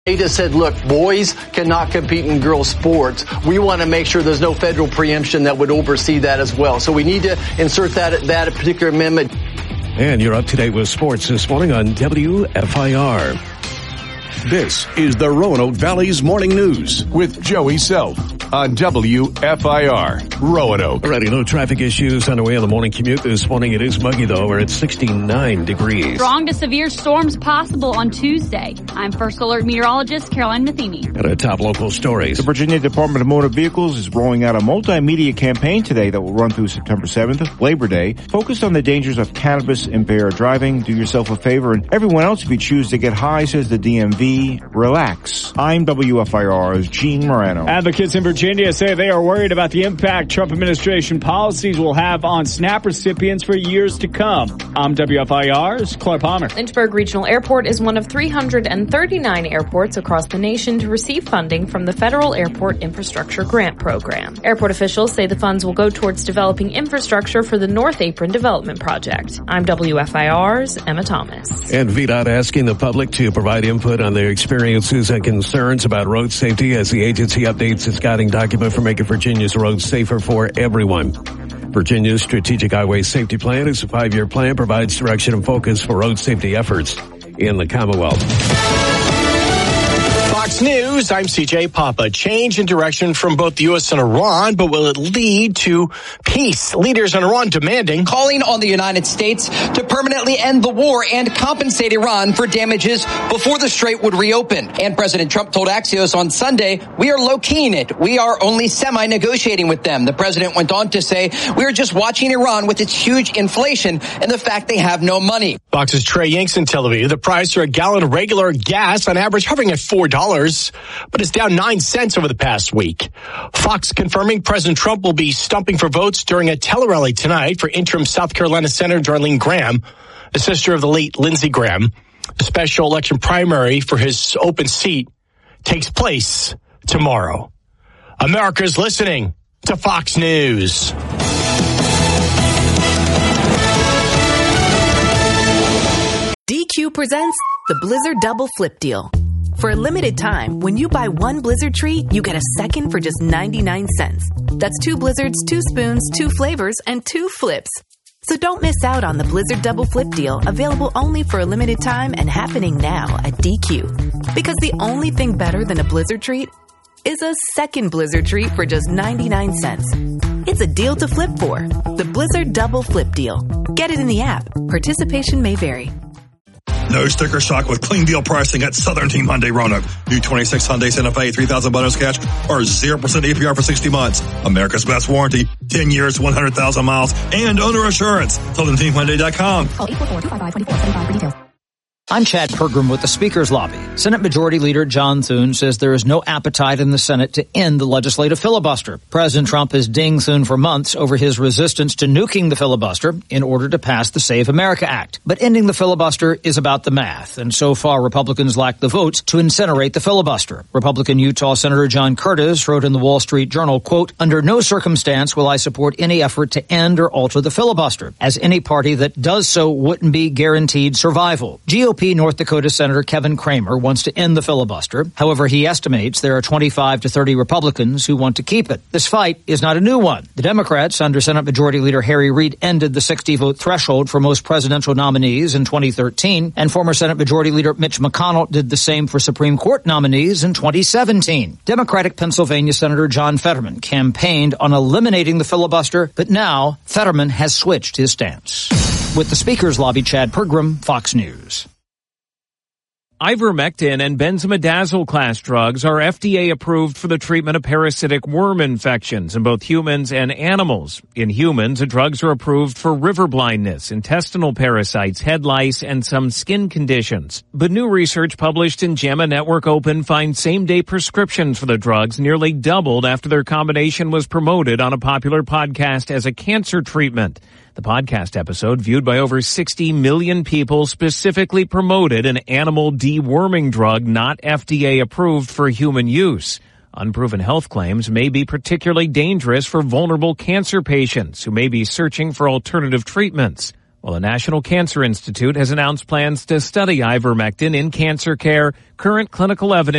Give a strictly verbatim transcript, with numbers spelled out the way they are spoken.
Data said, look, boys cannot compete in girls' sports. We want to make sure there's no federal preemption that would oversee that as well. So we need to insert that, that particular amendment. And you're up to date with sports this morning on W F I R. This is the Roanoke Valley's Morning News with Joey Self on W F I R, Roanoke. Alrighty, no traffic issues on the way on the morning commute this morning. It is muggy, though. We're at sixty-nine degrees. Strong to severe storms possible on Tuesday. I'm First Alert meteorologist Caroline Matheny. At our top local stories. The Virginia Department of Motor Vehicles is rolling out a multimedia campaign today that will run through September seventh, Labor Day, focused on the dangers of cannabis impaired driving. Do yourself a favor and everyone else if you choose to get high, says the D M V. Relax. I'm W F I R's Gene Morano. Advocates in Virginia say they are worried about the impact Trump administration policies will have on SNAP recipients for years to come. I'm W F I R's Claire Palmer. Lynchburg Regional Airport is one of three hundred thirty-nine airports across the nation to receive funding from the Federal Airport Infrastructure Grant Program. Airport officials say the funds will go towards developing infrastructure for the North Apron Development Project. I'm W F I R's Emma Thomas. And V DOT asking the public to provide input on their experiences and concerns about road safety as the agency updates its guiding document for making Virginia's roads safer for everyone. Virginia's Strategic Highway Safety Plan is a five-year plan, provides direction and focus for road safety efforts in the Commonwealth. Fox News, I'm C J Papa. Change in direction from both the U S and Iran, but will it lead to peace? Leaders in Iran demanding, calling on the United States to permanently end the war and compensate Iran for damages before the strait would reopen. And President Trump told Axios on Sunday, we are low-keying it. We are only semi-negotiating with them. The president went on to say, we are just watching Iran with its huge inflation and the fact they have no money. Fox's Trey Yanks in Tel Aviv. The price for a gallon of regular gas on average hovering at four dollars, but it's down nine cents over the past week. Fox confirming President Trump will be stumping for votes during a tele-rally tonight for interim South Carolina Senator Darlene Graham, a sister of the late Lindsey Graham. A special election primary for his open seat takes place tomorrow. America's listening to Fox News. D Q presents the Blizzard Double Flip Deal. For a limited time, when you buy one Blizzard treat, you get a second for just ninety-nine cents. That's two Blizzards, two spoons, two flavors, and two flips. So don't miss out on the Blizzard Double Flip Deal, available only for a limited time and happening now at D Q. Because the only thing better than a Blizzard treat is a second Blizzard treat for just ninety-nine cents. It's a deal to flip for. The Blizzard Double Flip Deal. Get it in the app. Participation may vary. No sticker shock with clean deal pricing at Southern Team Hyundai Roanoke. New twenty-six Hyundai Santa Fe, three thousand bonus cash, or zero percent A P R for sixty months. America's best warranty, ten years, one hundred thousand miles, and owner assurance. Southern Team Hyundai dot com. Call eight four four, two five five, two four seven five for details. I'm Chad Pergram with the Speaker's Lobby. Senate Majority Leader John Thune says there is no appetite in the Senate to end the legislative filibuster. President Trump has dinged Thune for months over his resistance to nuking the filibuster in order to pass the Save America Act. But ending the filibuster is about the math, and so far Republicans lack the votes to incinerate the filibuster. Republican Utah Senator John Curtis wrote in the Wall Street Journal, quote, under no circumstance will I support any effort to end or alter the filibuster, as any party that does so wouldn't be guaranteed survival. G O P North Dakota Senator Kevin Cramer wants to end the filibuster. However, he estimates there are twenty-five to thirty Republicans who want to keep it. This fight is not a new one. The Democrats, under Senate Majority Leader Harry Reid, ended the sixty-vote threshold for most presidential nominees in twenty thirteen, and former Senate Majority Leader Mitch McConnell did the same for Supreme Court nominees in twenty seventeen. Democratic Pennsylvania Senator John Fetterman campaigned on eliminating the filibuster, but now Fetterman has switched his stance. With the Speaker's Lobby, Chad Pergram, Fox News. Ivermectin and benzimidazole class drugs are F D A approved for the treatment of parasitic worm infections in both humans and animals. In humans, the drugs are approved for river blindness, intestinal parasites, head lice, and some skin conditions. But new research published in JAMA Network Open finds same-day prescriptions for the drugs nearly doubled after their combination was promoted on a popular podcast as a cancer treatment. The podcast episode, viewed by over sixty million people, specifically promoted an animal deworming drug not F D A approved for human use. Unproven health claims may be particularly dangerous for vulnerable cancer patients who may be searching for alternative treatments. Well, the National Cancer Institute has announced plans to study ivermectin in cancer care. Current clinical evidence